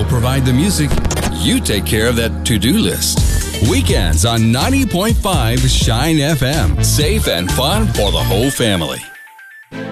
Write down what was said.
provide the music. You take care of that to-do list. Weekends on 90.5 Shine FM. Safe and fun for the whole family.